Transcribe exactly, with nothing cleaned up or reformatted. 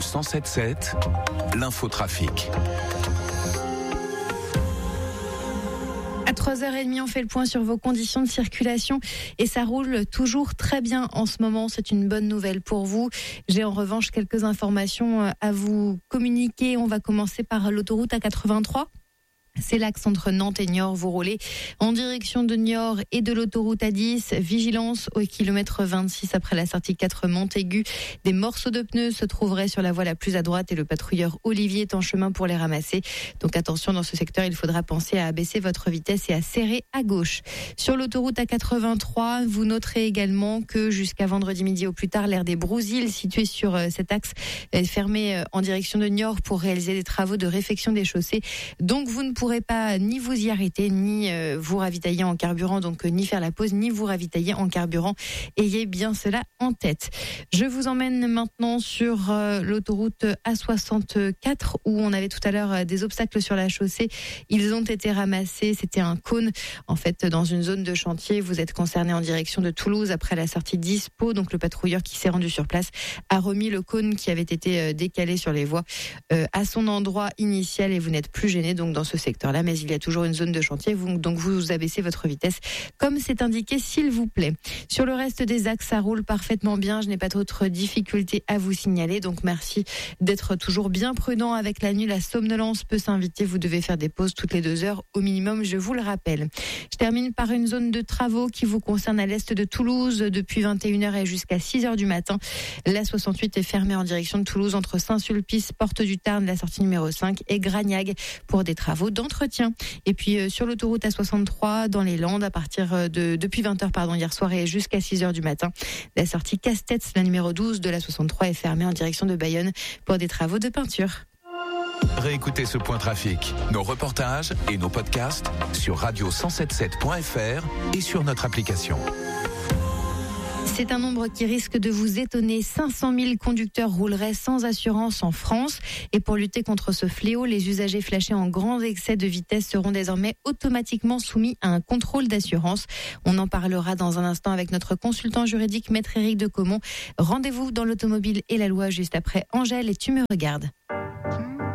cent sept sept, l'infotrafic. À trois heures trente, on fait le point sur vos conditions de circulation et ça roule toujours très bien en ce moment. C'est une bonne nouvelle pour vous. J'ai en revanche quelques informations à vous communiquer. On va commencer par l'autoroute A quatre-vingt-trois. C'est l'axe entre Nantes et Niort. Vous roulez en direction de Niort et de l'autoroute A dix. Vigilance au kilomètre vingt-six après la sortie quatre Montaigu. Des morceaux de pneus se trouveraient sur la voie la plus à droite et le patrouilleur Olivier est en chemin pour les ramasser. Donc attention, dans ce secteur, il faudra penser à abaisser votre vitesse et à serrer à gauche. Sur l'autoroute A quatre-vingt-trois, vous noterez également que jusqu'à vendredi midi au plus tard, l'aire des Brousilles, située sur cet axe, est fermée en direction de Niort pour réaliser des travaux de réfection des chaussées. Donc vous ne pourrez pas ni vous y arrêter, ni euh, vous ravitailler en carburant, donc euh, ni faire la pause, ni vous ravitailler en carburant. Ayez bien cela en tête. Je vous emmène maintenant sur euh, l'autoroute A soixante-quatre où on avait tout à l'heure euh, des obstacles sur la chaussée. Ils ont été ramassés. C'était un cône. En fait, dans une zone de chantier, vous êtes concerné en direction de Toulouse après la sortie d'Ispo. Donc le patrouilleur qui s'est rendu sur place a remis le cône qui avait été euh, décalé sur les voies euh, à son endroit initial et vous n'êtes plus gêné donc dans ce secteur là, mais il y a toujours une zone de chantier, vous, donc vous abaissez votre vitesse comme c'est indiqué, s'il vous plaît. Sur le reste des axes, ça roule parfaitement bien, je n'ai pas d'autres difficultés à vous signaler, donc merci d'être toujours bien prudent avec la nuit. La somnolence peut s'inviter, vous devez faire des pauses toutes les deux heures au minimum, je vous le rappelle. Je termine par une zone de travaux qui vous concerne à l'est de Toulouse depuis vingt et une heures et jusqu'à six heures du matin. La soixante-huit est fermée en direction de Toulouse entre Saint-Sulpice, Porte du Tarn, la sortie numéro cinq et Gragnag pour des travaux d'entretien. Et puis euh, sur l'autoroute A soixante-trois dans les Landes à partir de depuis vingt heures pardon hier soir et jusqu'à six heures du matin. La sortie Castets, la numéro douze de la soixante-trois est fermée en direction de Bayonne pour des travaux de peinture. Réécoutez ce point trafic, nos reportages et nos podcasts sur radio cent soixante-sept point f r et sur notre application. C'est un nombre qui risque de vous étonner. cinq cent mille conducteurs rouleraient sans assurance en France. Et pour lutter contre ce fléau, les usagers flashés en grand excès de vitesse seront désormais automatiquement soumis à un contrôle d'assurance. On en parlera dans un instant avec notre consultant juridique, Maître Éric Decomont. Rendez-vous dans l'automobile et la loi juste après Angèle et Tu me regardes.